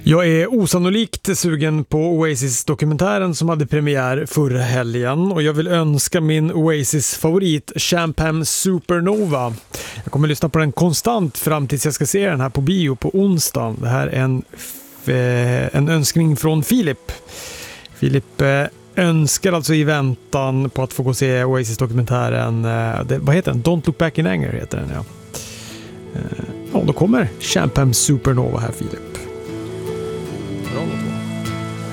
Jag är osannolikt sugen på Oasis-dokumentären som hade premiär förra helgen och jag vill önska min Oasis-favorit Champagne Supernova. Jag kommer lyssna på den konstant fram tills jag ska se den här på bio på onsdag. Det här är en önskning från Filip. Filip önskar alltså i väntan på att få gå och se Oasis-dokumentären. Vad heter den? Don't Look Back in Anger heter den, ja. Ja, då kommer Champagne Supernova här, Filip. Bra.